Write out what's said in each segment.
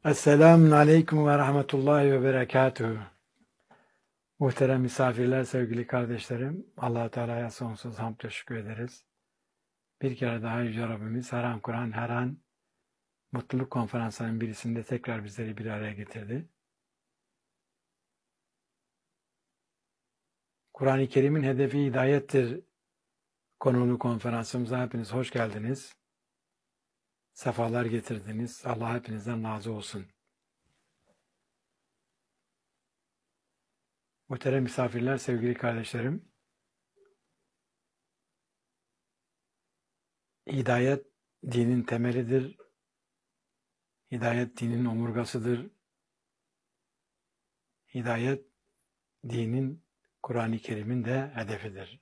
Esselamun Aleyküm ve Rahmetullahi ve Berekatuhu. Muhterem misafirler, sevgili kardeşlerim, Allah-u Teala'ya sonsuz hamd ve şükür ederiz. Bir kere daha Yüce Rabbimiz her an Kur'an, her an mutluluk konferanslarının birisinde tekrar bizleri bir araya getirdi. Kur'an-ı Kerim'in hedefi hidayettir konulu konferansımıza hepiniz hoş geldiniz. Sefalar getirdiniz. Allah hepinizden razı olsun. Muhterem misafirler, sevgili kardeşlerim, hidayet dinin temelidir. Hidayet dinin omurgasıdır. Hidayet dinin, Kur'an-ı Kerim'in de hedefidir.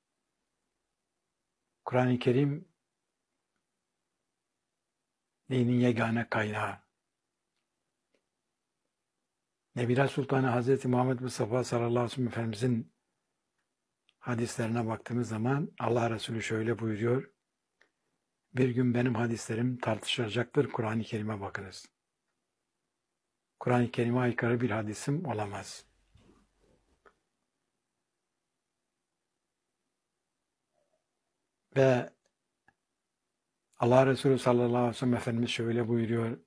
Kur'an-ı Kerim dinin yegane kaynağı. Nebiler Sultanı Hazreti Muhammed Mustafa sallallahu aleyhi ve sellem Efendimizin hadislerine baktığımız zaman Allah Resulü şöyle buyuruyor: bir gün benim hadislerim tartışılacaktır, Kur'an-ı Kerim'e bakınız. Kur'an-ı Kerim'e aykırı bir hadisim olamaz. Ve Allah Resulü sallallahu aleyhi ve sellem Efendimiz şöyle buyuruyor: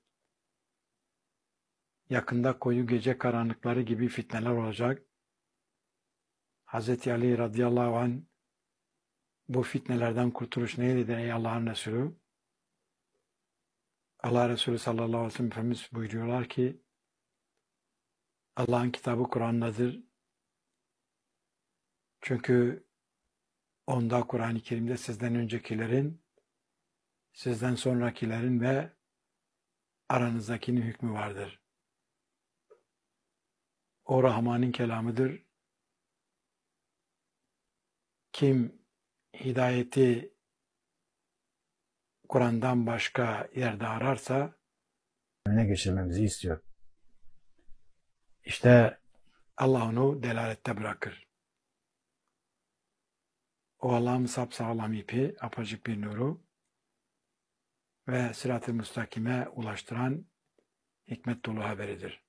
yakında koyu gece karanlıkları gibi fitneler olacak. Hazreti Ali radıyallahu anh, bu fitnelerden kurtuluş neydi ey Allah'ın Resulü? Allah Resulü sallallahu aleyhi ve sellem Efendimiz buyuruyorlar ki, Allah'ın kitabı Kur'an'dadır. Çünkü onda, Kur'an-ı Kerim'de sizden öncekilerin, sizden sonrakilerin ve aranızdakinin hükmü vardır. O Rahman'ın kelamıdır. Kim hidayeti Kur'an'dan başka yerde ararsa önüne geçirmemizi istiyor. İşte Allah onu delalette bırakır. O Allah'ın sapsağlam ipi, apacık bir nuru ve sırat-ı müstakime ulaştıran hikmet dolu haberidir.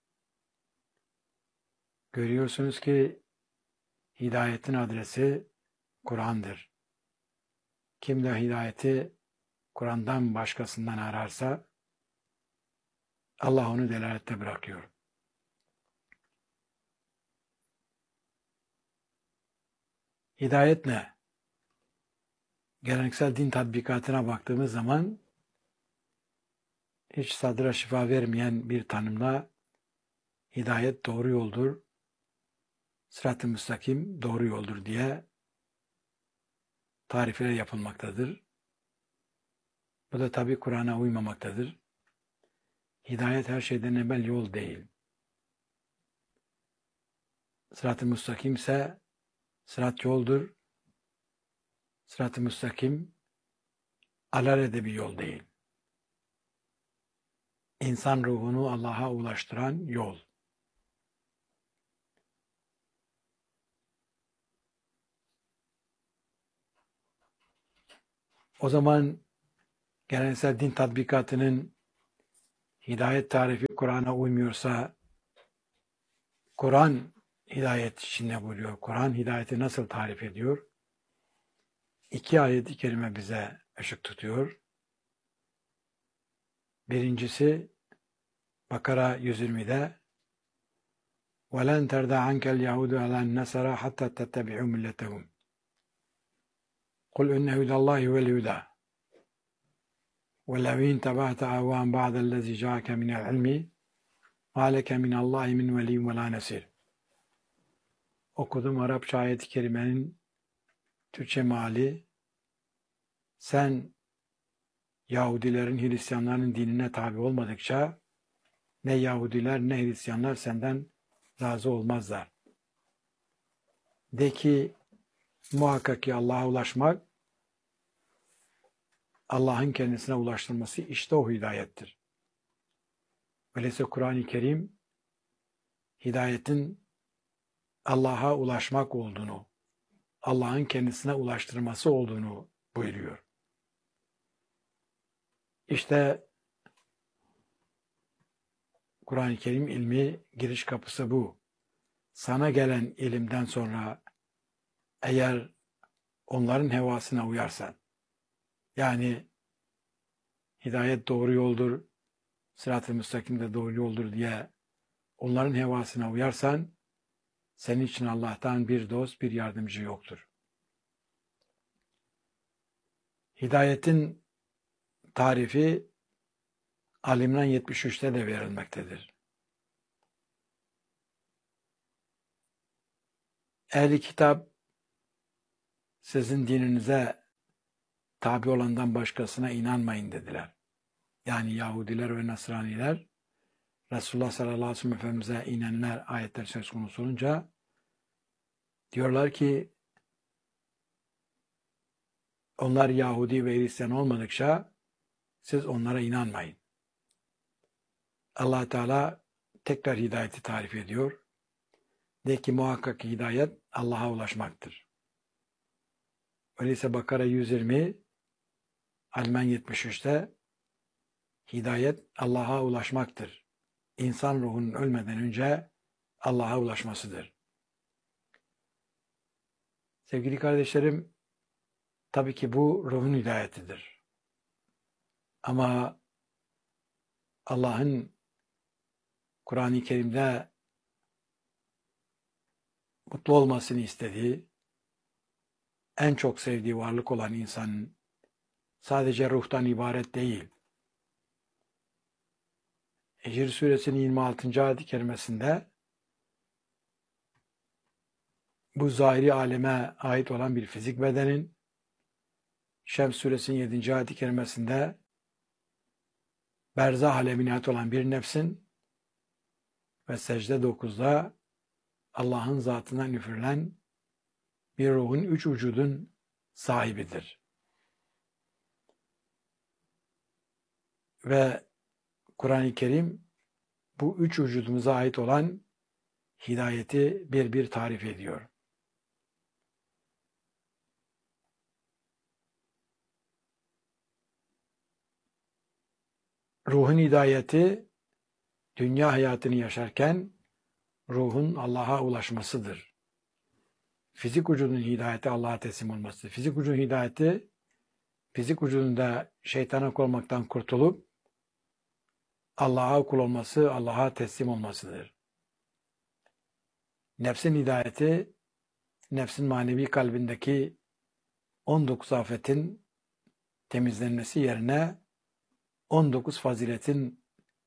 Görüyorsunuz ki hidayetin adresi Kur'an'dır. Kim de hidayeti Kur'an'dan başkasından ararsa Allah onu delalette bırakıyor. Hidayet ne? Geleneksel din tatbikatına baktığımız zaman hiç sadıra şifa vermeyen bir tanımla hidayet doğru yoldur, sırat-ı müstakim doğru yoldur diye tarifler yapılmaktadır. Bu da tabi Kur'an'a uymamaktadır. Hidayet her şeyden evvel yol değil. Sırat-ı müstakim ise sırat yoldur. Sırat-ı müstakim alelade bir yol değil. İnsan ruhunu Allah'a ulaştıran yol. O zaman geleneksel din tatbikatının hidayet tarifi Kur'an'a uymuyorsa, Kur'an hidayet için ne buyuruyor? Kur'an hidayeti nasıl tarif ediyor? İki ayet-i kerime bize ışık tutuyor. Birincisi Bakara 120'de وَلَنْ تَرْدَ عَنْكَ الْيَهُودُ عَلَى النَّسَرَى حَتَّى تَتَّبِعُوا مِلَّتَهُمْ قُلْ إِنَّ هُدَى اللَّهِ هُوَ الْهُدَى وَلَوْ اتَّبَعْتَ أَهْوَاءَهُمْ بَعْدَ الَّذِي جَاءَكَ مِنَ الْعِلْمِ مَا لَكَ مِنَ اللّٰهِ مِنْ وَلِيٍّ وَلَا نَصِيرٍ. Okudum Arapça ayet-i kerimenin Türkçe meali: sen Yahudilerin, Hristiyanların dinine tabi olmadıkça ne Yahudiler ne Hristiyanlar senden razı olmazlar. De ki muhakkak ki Allah'a ulaşmak, Allah'ın kendisine ulaştırması, işte o hidayettir. Öyleyse Kur'an-ı Kerim hidayetin Allah'a ulaşmak olduğunu, Allah'ın kendisine ulaştırması olduğunu buyuruyor. İşte Kur'an-ı Kerim ilmi giriş kapısı bu. Sana gelen ilimden sonra eğer onların hevasına uyarsan, yani hidayet doğru yoldur, sırat-ı müstakim de doğru yoldur diye onların hevasına uyarsan, senin için Allah'tan bir dost, bir yardımcı yoktur. Hidayetin tarifi Ali İmran 73'te de verilmektedir. Ehli kitap sizin dininize tabi olandan başkasına inanmayın dediler. Yani Yahudiler ve Nasraniler Resulullah sallallahu aleyhi ve sellem Efendimiz'e inenler ayetler söz konusu olunca diyorlar ki onlar Yahudi ve Hristiyan olmadıkça siz onlara inanmayın. Allah Teala tekrar hidayeti tarif ediyor. De ki muhakkak ki hidayet Allah'a ulaşmaktır. Öyleyse Bakara 120, Alman 73'te hidayet Allah'a ulaşmaktır. İnsan ruhunun ölmeden önce Allah'a ulaşmasıdır. Sevgili kardeşlerim, tabii ki bu ruhun hidayetidir. Ama Allah'ın Kur'an-ı Kerim'de mutlu olmasını istediği, en çok sevdiği varlık olan insanın sadece ruhtan ibaret değil. Hicr suresinin 26. ayet-i kerimesinde bu zahiri aleme ait olan bir fizik bedenin, Şems suresinin 7. ayet-i kerimesinde berzah alemine ait olan bir nefsin ve secde 9'da Allah'ın zatından üfürülen bir ruhun 3 vücudun sahibidir. Ve Kur'an-ı Kerim bu 3 vücudumuza ait olan hidayeti bir bir tarif ediyor. Ruhun hidayeti dünya hayatını yaşarken ruhun Allah'a ulaşmasıdır. Fizik vücudun hidayeti Allah'a teslim olmasıdır. Fizik vücudun hidayeti fizik vücudunda şeytana kul olmaktan kurtulup Allah'a kul olması, Allah'a teslim olmasıdır. Nefsin hidayeti nefsin manevi kalbindeki 19 afetin temizlenmesi yerine 19 faziletin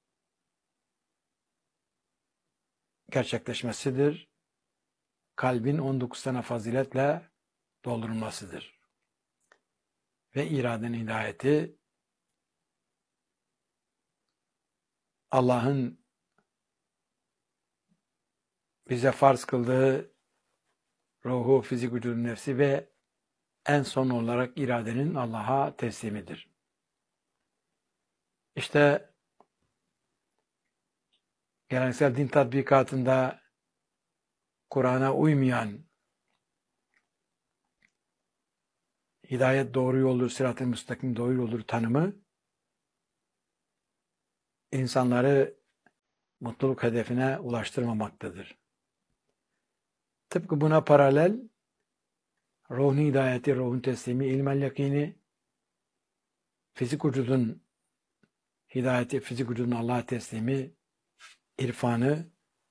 gerçekleşmesidir. Kalbin 19 tane faziletle doldurulmasıdır. Ve iradenin hidayeti Allah'ın bize farz kıldığı ruhu, fizik vücudun nefsi ve en son olarak iradenin Allah'a teslimidir. İşte geleneksel din tatbikatında Kur'an'a uymayan, hidayet doğru yoldur, sırat-ı müstakim doğru yoldur tanımı insanları mutluluk hedefine ulaştırmamaktadır. Tıpkı buna paralel ruhun hidayeti, ruhun teslimi, ilmel yakini, fizik vücudun hidayeti, fizik vücudun Allah'a teslimi, irfanı,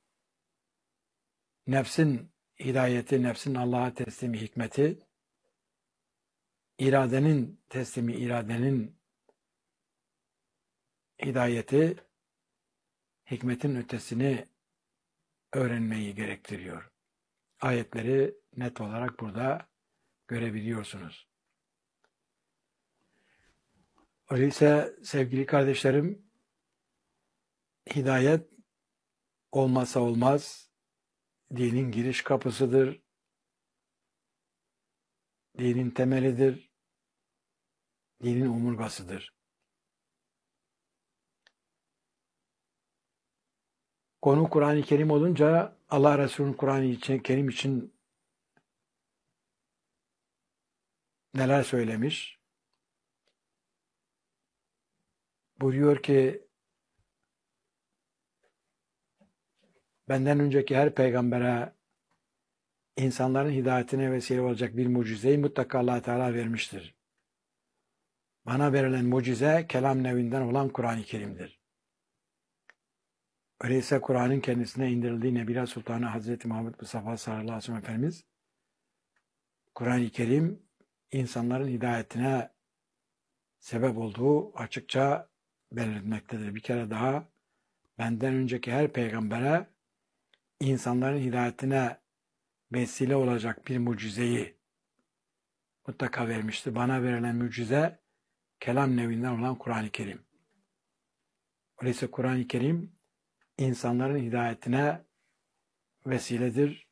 nefsin hidayeti, nefsin Allah'a teslimi, hikmeti, iradenin teslimi, iradenin hidayeti, hikmetin ötesini öğrenmeyi gerektiriyor. Ayetleri net olarak burada görebiliyorsunuz. Öyleyse sevgili kardeşlerim, hidayet olmazsa olmaz, dinin giriş kapısıdır, dinin temelidir, dinin omurgasıdır. Konu Kur'an-ı Kerim olunca Allah Resulü'nün Kur'an-ı Kerim için neler söylemiş? Buyuruyor ki benden önceki her peygambere insanların hidayetine vesile olacak bir mucizeyi mutlaka Allah Teala vermiştir. Bana verilen mucize kelam nevinden olan Kur'an-ı Kerim'dir. Öyleyse Kur'an'ın kendisine indirildiği Nebila Sultanı Hazreti Muhammed Mustafa sallallahu aleyhi ve sellem Efendimiz, Kur'an-ı Kerim insanların hidayetine sebep olduğu açıkça belirtmektedir. Bir kere daha benden önceki her peygambere insanların hidayetine vesile olacak bir mucizeyi mutlaka vermiştir. Bana verilen mucize kelam nevinden olan Kur'an-ı Kerim. Öyleyse Kur'an-ı Kerim insanların hidayetine vesiledir.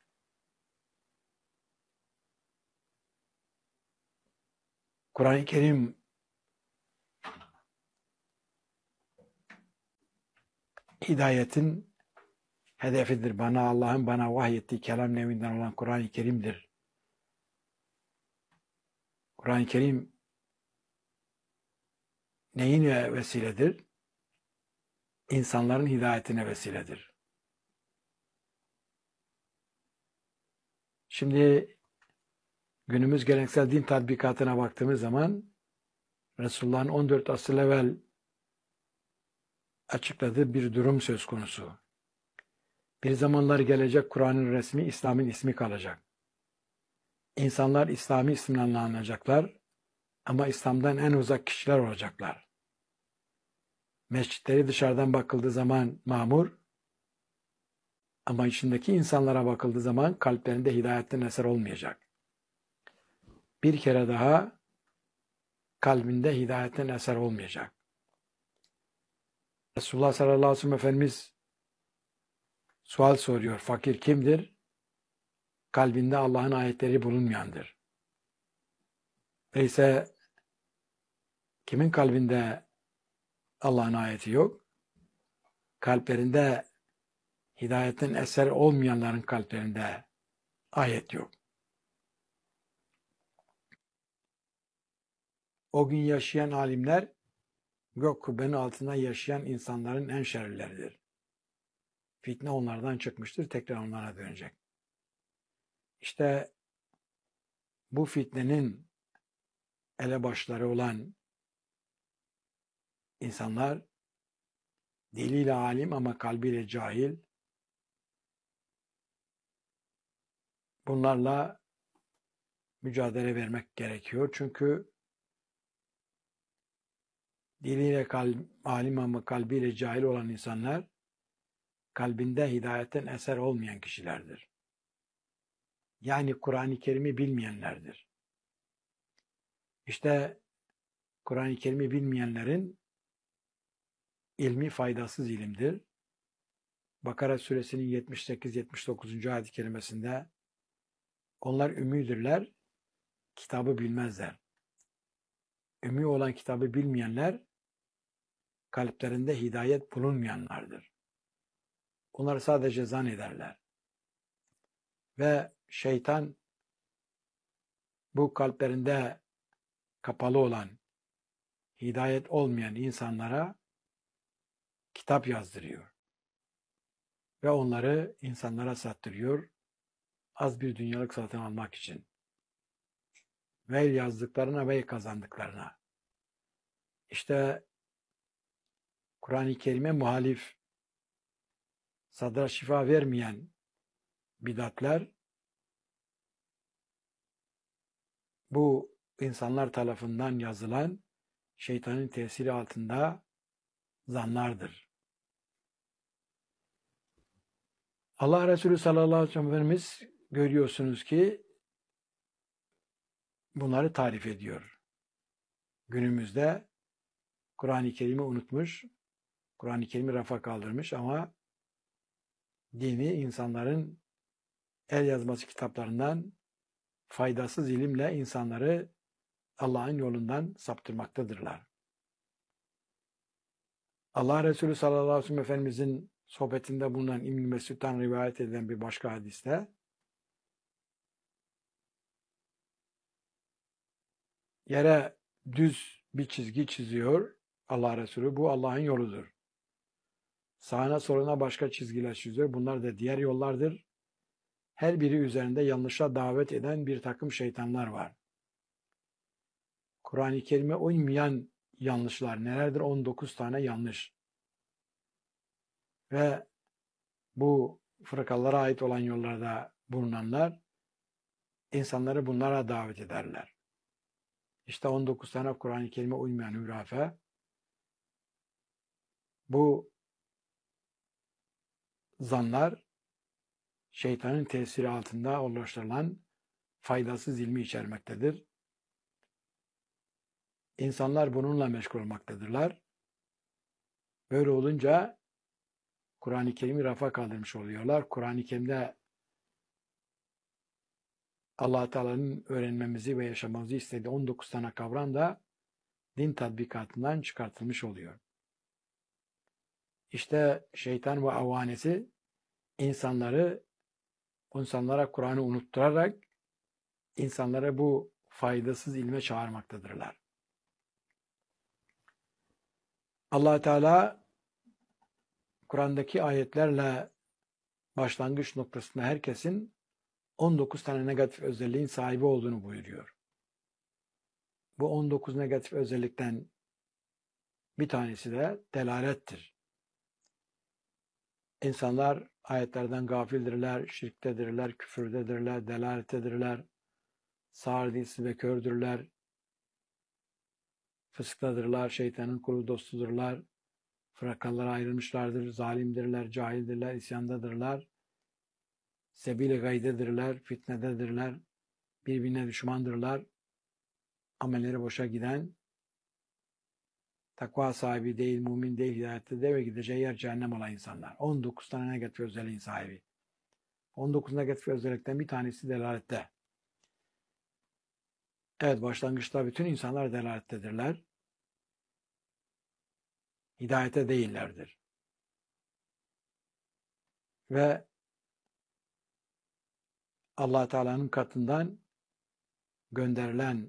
Kur'an-ı Kerim hidayetin hedefidir. Allah'ın bana vahyettiği kelam nevinden olan Kur'an-ı Kerim'dir. Kur'an-ı Kerim neyine vesiledir? İnsanların hidayetine vesiledir. Şimdi günümüz geleneksel din tatbikatına baktığımız zaman Resulullah'ın 14 asır evvel açıkladığı bir durum söz konusu. Bir zamanlar gelecek Kur'an'ın resmi İslam'ın ismi kalacak. İnsanlar İslami isimle anılacaklar ama İslam'dan en uzak kişiler olacaklar. Mescitleri dışarıdan bakıldığı zaman mamur ama içindeki insanlara bakıldığı zaman kalplerinde hidayetten eser olmayacak. Bir kere daha kalbinde hidayetten eser olmayacak. Resulullah sallallahu aleyhi ve sellem Efendimiz sual soruyor. Fakir kimdir? Kalbinde Allah'ın ayetleri bulunmayandır. Öyleyse kimin kalbinde Allah'ın ayeti yok? Kalplerinde hidayetin eser olmayanların kalplerinde ayet yok. O gün yaşayan alimler gök kubbenin altında yaşayan insanların en şerlileridir. Fitne onlardan çıkmıştır. Tekrar onlara dönecek. İşte bu fitnenin elebaşları olan insanlar diliyle alim ama kalbiyle cahil. Bunlarla mücadele vermek gerekiyor. Çünkü diliyle alim ama kalbiyle cahil olan insanlar kalbinde hidayetten eser olmayan kişilerdir. Yani Kur'an-ı Kerim'i bilmeyenlerdir. İşte Kur'an-ı Kerim'i bilmeyenlerin ilmi faydasız ilimdir. Bakara suresinin 78-79. ayet-i kerimesinde onlar ümmüdürler, kitabı bilmezler. Ümmü olan kitabı bilmeyenler kalplerinde hidayet bulunmayanlardır. Onlar sadece zannederler. Ve şeytan bu kalplerinde kapalı olan, hidayet olmayan insanlara kitap yazdırıyor. Ve onları insanlara sattırıyor. Az bir dünyalık satın almak için. Ve yazdıklarına ve kazandıklarına. İşte Kur'an-ı Kerim'e muhalif, sadra şifa vermeyen bidatler bu insanlar tarafından yazılan şeytanın tesiri altında zanlardır. Allah Resulü sallallahu aleyhi ve sellem Efendimiz görüyorsunuz ki bunları tarif ediyor. Günümüzde Kur'an-ı Kerim'i unutmuş, Kur'an-ı Kerim'i rafa kaldırmış ama dini insanların el yazması kitaplarından faydasız ilimle insanları Allah'ın yolundan saptırmaktadırlar. Allah Resulü sallallahu aleyhi ve sellem Efendimizin sohbetinde bulunan İbn-i Mesud'dan rivayet edilen bir başka hadiste yere düz bir çizgi çiziyor Allah Resulü. Bu Allah'ın yoludur. Sağına soluna başka çizgiler çiziyor. Bunlar da diğer yollardır. Her biri üzerinde yanlışa davet eden bir takım şeytanlar var. Kur'an-ı Kerim'e uymayan yanlışlar nelerdir? 19 tane yanlış. Ve bu fırkalara ait olan yollarda bulunanlar insanları bunlara davet ederler. İşte 19 tane Kur'an-ı Kerim'e uymayan hurafe. Bu zanlar şeytanın tesiri altında oluşturulan faydasız ilmi içermektedir. İnsanlar bununla meşgul olmaktadırlar. Böyle olunca Kur'an-ı Kerim'i rafa kaldırmış oluyorlar. Kur'an-ı Kerim'de Allah Teala'nın öğrenmemizi ve yaşamamızı istediği 19 tane kavram da din tatbikatından çıkartılmış oluyor. İşte şeytan ve avanesi insanlara Kur'an'ı unutturarak insanlara bu faydasız ilme çağırmaktadırlar. Allah Teala Kur'an'daki ayetlerle başlangıç noktasında herkesin 19 tane negatif özelliğin sahibi olduğunu buyuruyor. Bu 19 negatif özellikten bir tanesi de delalettir. İnsanlar ayetlerden gafildirler, şirktedirler, küfürdedirler, delalettedirler, sağır dilsiz ve kördürler, fıskladırlar, şeytanın kulu dostudurlar, fırkalara ayrılmışlardır, zalimdirler, cahildirler, isyandadırlar, sebil-i gaydedirler, fitnededirler, birbirine düşmandırlar, amelleri boşa giden, takva sahibi değil, mümin değil, hidayette de ve gideceği yer cehennem olan insanlar. 19 tane negatif özelliğin sahibi. 19 negatif özellikten bir tanesi delalette. Evet, başlangıçta bütün insanlar delalettedirler. Hidayete değillerdir. Ve Allah Teala'nın katından gönderilen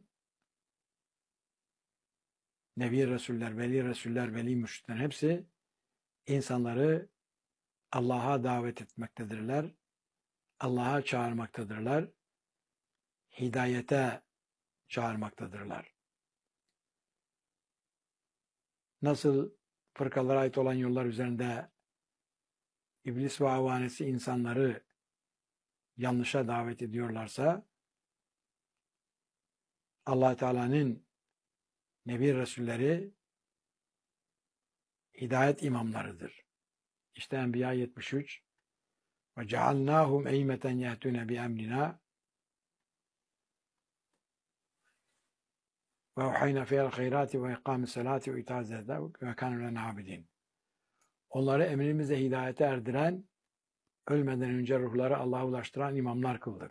Nebi Resuller, Veli Mürşitler hepsi insanları Allah'a davet etmektedirler. Allah'a çağırmaktadırlar. Hidayete çağırmaktadırlar. Nasıl fırkalara ait olan yollar üzerinde iblis ve avanesi insanları yanlışa davet ediyorlarsa Allah Teala'nın Nebi Resulleri hidayet imamlarıdır. İşte Enbiya 73 ve cealnâhum eymeten yehtûne bi emrina ve uhayna fiyel hayrati ve ikâmis salati ve itâz zekâti ve kânû lena abidin. Onları emrimizle hidayete erdiren, ölmeden önce ruhları Allah'a ulaştıran imamlar kıldık.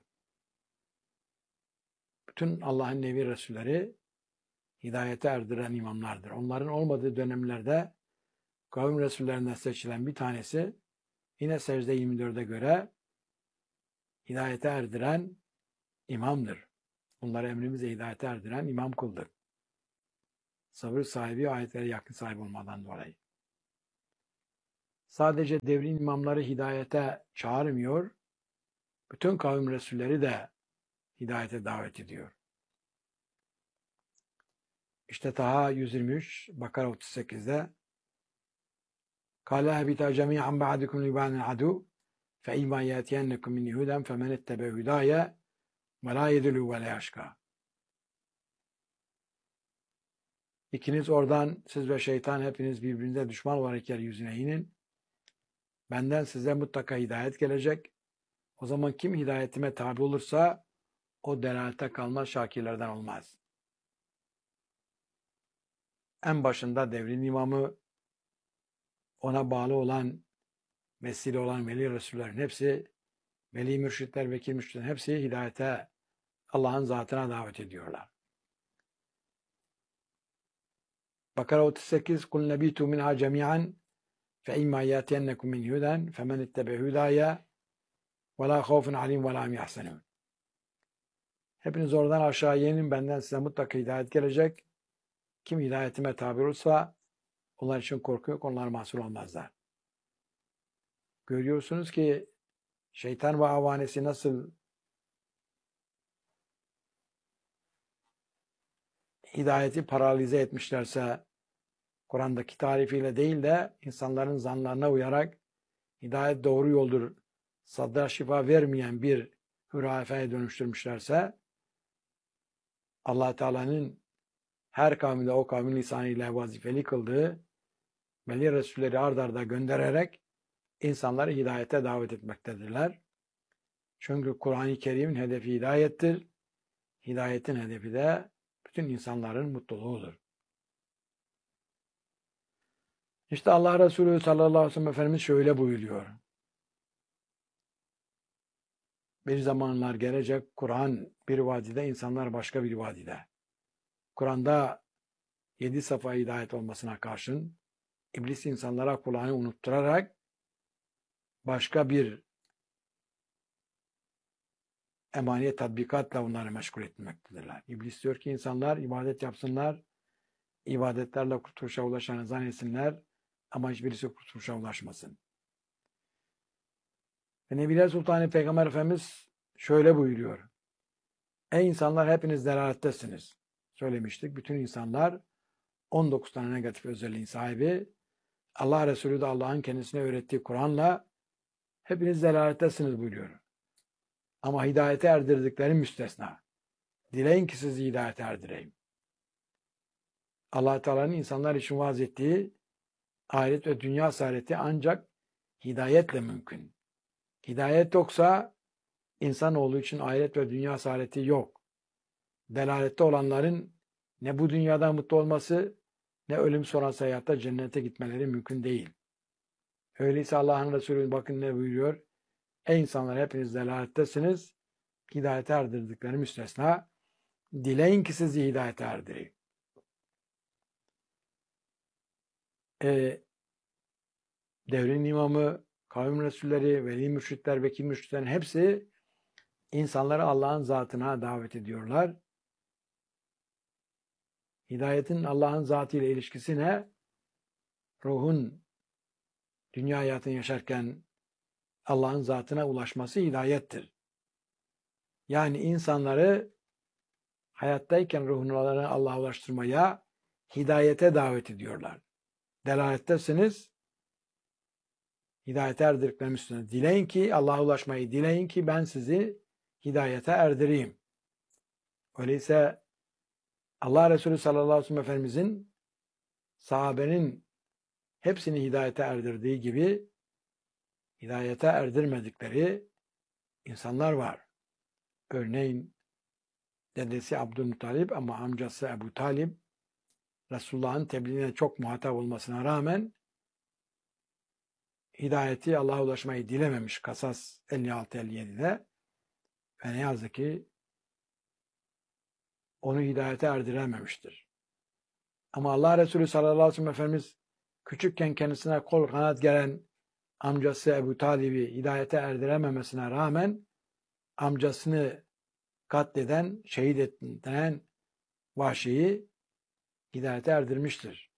Bütün Allah'ın Nebi Resulleri hidayete erdiren imamlardır. Onların olmadığı dönemlerde kavim Resullerinden seçilen bir tanesi yine secde 24'e göre hidayete erdiren imamdır. Onları emrimize hidayete erdiren imam kıldık. Sabır sahibi, ayetlere yakın sahibi olmadan dolayı. Sadece devrin imamları hidayete çağırmıyor, bütün kavim Resulleri de hidayete davet ediyor. İşte Taha 123, Bakara 38'de قَالَ اَهْبِتَا جَمِيعًا بَعْدِكُمْ لِبَانٍ عَدُوٍ فَاِمَّا يَاتِيَنَّكُمْ مِنِّي هُدًى فَمَنِ اتَّبَعَ هُدَايَ وَلَا يَضِلُّ وَلَا يَشْقَى. İkiniz oradan, siz ve şeytan hepiniz birbirinize düşman olarak yeryüzüne inin. Benden size mutlaka hidayet gelecek. O zaman kim hidayetime tabi olursa o delalete kalmaz, şakirlerden olmaz. En başında devrin imamı, ona bağlı olan, vesile olan veli Resullerin hepsi, veli mürşitler, vekil mürşitlerin hepsi hidayete, Allah'ın zatına davet ediyorlar. Bakara 38 قُلْ نَبِيتُ مِنْهَا جَمِيعًا فَاِمَّا يَاتِيَنَّكُمْ مِنْ هُدًى فَمَنِ اتَّبَعَ هُدَايَ وَلَا خَوْفٌ عَلَيْهِمْ وَلَا هُمْ يَحْزَنُونَ. Hepiniz oradan aşağı inin, benden size mutlaka hidayet gelecek. Kim hidayetime tabi olursa onlar için korku yok, onlar mahsur olmazlar. Görüyorsunuz ki şeytan ve avanesi nasıl hidayeti paralize etmişlerse, Kur'an'daki tarifiyle değil de insanların zanlarına uyarak hidayet doğru yoldur, sadra şifa vermeyen bir hürafeye dönüştürmüşlerse, Allah Teala'nın her kavminde o kavmin lisanıyla vazifeli kıldığı belli Resulleri ard arda göndererek insanları hidayete davet etmektedirler. Çünkü Kur'an-ı Kerim'in hedefi hidayettir. Hidayetin hedefi de bütün insanların mutluluğudur. İşte Allah Resulü sallallahu aleyhi ve sellem Efendimiz şöyle buyuruyor. Bir zamanlar gelecek, Kur'an bir vadide, insanlar başka bir vadide. Kur'an'da 7 safa hidayet olmasına karşın İblis insanlara Kur'an'ı unutturarak başka bir emaniyet tatbikatla onları meşgul etmektedirler. İblis diyor ki insanlar ibadet yapsınlar, ibadetlerle kurtuluşa ulaşanı zannetsinler ama hiçbirisi kurtuluşa ulaşmasın. Ve Nebiler Sultanı Peygamber Efendimiz şöyle buyuruyor. Ey insanlar hepiniz delalettesiniz. Söylemiştik. Bütün insanlar 19 tane negatif özelliğin sahibi. Allah Resulü de Allah'ın kendisine öğrettiği Kur'an'la hepiniz delalettesiniz buyuruyor. Ama hidayete erdirdikleri müstesna. Dileyin ki sizi hidayete erdireyim. Allah Teala'nın insanlar için vaaz ettiği ahiret ve dünya saadeti ancak hidayetle mümkün. Hidayet yoksa insanoğlu için ahiret ve dünya saadeti yok. Delalette olanların ne bu dünyada mutlu olması ne ölüm sonrası hayatta cennete gitmeleri mümkün değil. Öyleyse Allah'ın Resulü bakın ne buyuruyor? Ey insanlar hepiniz delalettesiniz. Hidayete erdirdikleri müstesna. Dileyin ki sizi hidayete erdireyim. Devrin imamı, kavim resulleri, veli mürşitler, vekil mürşitlerin hepsi insanları Allah'ın zatına davet ediyorlar. Hidayetin Allah'ın zatıyla ilişkisi ne? Ruhun dünya hayatını yaşarken Allah'ın zatına ulaşması hidayettir. Yani insanları hayattayken ruhlarını Allah'a ulaştırmaya, hidayete davet ediyorlar. Delalettesiniz, hidayete erdirdiklerim üstüne. Dileyin ki, Allah'a ulaşmayı dileyin ki ben sizi hidayete erdireyim. Öyleyse Allah Resulü sallallahu aleyhi ve sellem Efendimizin sahabenin hepsini hidayete erdirdiği gibi hidayete erdirmedikleri insanlar var. Örneğin dedesi Abdülmuttalip ama amcası Ebu Talib Resulullah'ın tebliğine çok muhatap olmasına rağmen hidayeti Allah'a ulaşmayı dilememiş Kasas 56-57'de ve ne yazık ki onu hidayete erdirememiştir. Ama Allah Resulü sallallahu aleyhi ve sellem Efendimiz küçükken kendisine kol kanat gelen amcası Ebu Talib'i hidayete erdirememesine rağmen amcasını katleden, şehit eden Vahşi'yi hidayete erdirmiştir.